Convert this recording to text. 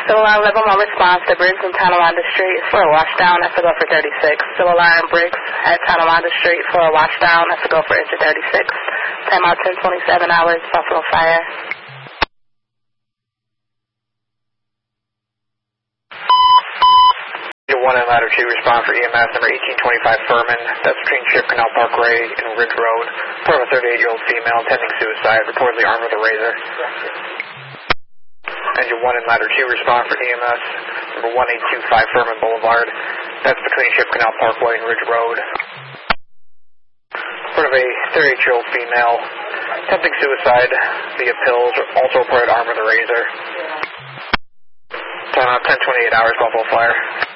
Still alarm level 1 response to Briggs and Tonawanda Street for a washdown. That's to go for 36. Still alarm Briggs at Tonawanda Street for a washdown. That's to go for engine 36. Time out 10:27 hours, Buffalo Fire. Engine 1 and ladder 2 respond for EMS number 1825 Furman. That's between Ship Canal Parkway and Ridge Road. Report of a 38-year-old female attempting suicide, reportedly armed with a razor. Engine 1 and ladder 2 respond for EMS number 1825 Furman Boulevard. That's between Ship Canal Parkway and Ridge Road. Report of a 38-year-old female attempting suicide via pills, also reported armed with a razor. Time out 10:28 hours, Buffalo Fire.